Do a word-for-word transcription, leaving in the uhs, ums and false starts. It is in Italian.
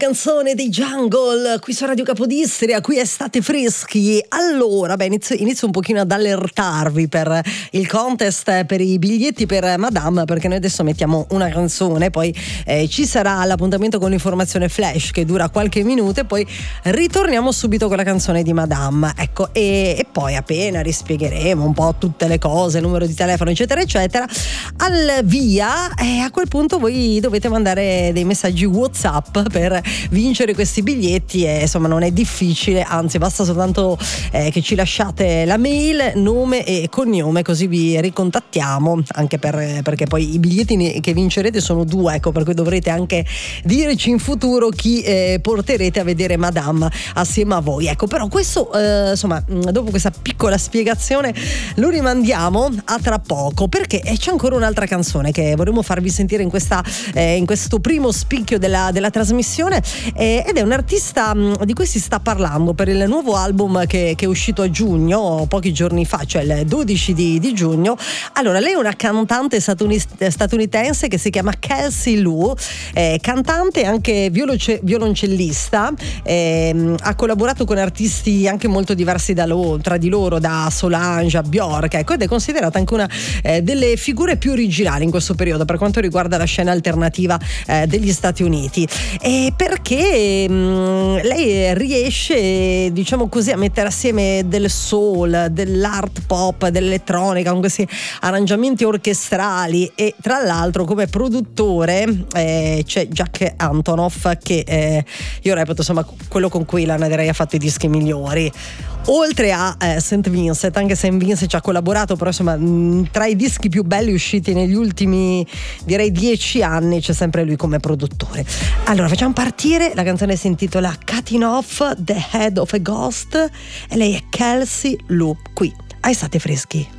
canzone dei Jungle qui su Radio Capodistria, qui Estate Freschi. Allora, beh, inizio, inizio un pochino ad allertarvi per il contest, per i biglietti per Madame, perché noi adesso mettiamo una canzone, poi eh, ci sarà l'appuntamento con l'informazione flash che dura qualche minuto e poi ritorniamo subito con la canzone di Madame, ecco, e, e poi appena rispiegheremo un po' tutte le cose, numero di telefono eccetera eccetera, al via, e a quel punto voi dovete mandare dei messaggi WhatsApp per vincere questi biglietti e insomma non è difficile, anzi basta soltanto eh, che ci lasciate la mail, nome e cognome, così vi ricontattiamo, anche per, perché poi i biglietti che vincerete sono due, ecco, per cui dovrete anche dirci in futuro chi eh, porterete a vedere Madame assieme a voi, ecco. Però questo eh, insomma, dopo questa piccola spiegazione lo rimandiamo a tra poco, perché c'è ancora un'altra canzone che vorremmo farvi sentire in questa eh, in questo primo spicchio della, della trasmissione, eh, ed è un artista mh, di cui si sta parlando per il nuovo album che, che è uscito a giugno, pochi giorni fa, cioè il dodici di, di giugno. Allora, lei è una cantante statunitense che si chiama Kelsey Lu, eh, cantante e anche violoce, violoncellista, eh, ha collaborato con artisti anche molto diversi da loro, tra di loro, da Solange a Bjork, ecco, ed è considerata anche una eh, delle figure più originali in questo periodo per quanto riguarda la scena alternativa eh, degli Stati Uniti, e perché mh, lei riesce, diciamo così, a mettere assieme del soul, dell'art pop, dell'elettronica con questi arrangiamenti orchestrali, e tra l'altro come produttore eh, c'è Jack Antonoff che eh, io reputo insomma quello con cui Lana Del Rey ha fatto i dischi migliori, oltre a eh, Saint Vincent, anche Saint Vincent ci ha collaborato, però insomma mh, tra i dischi più belli usciti negli ultimi direi dieci anni c'è sempre lui come produttore. Allora facciamo partire, la canzone si intitola Cutting Off the Head of a Ghost e lei è Kelsey Lu qui a Estate Freschi.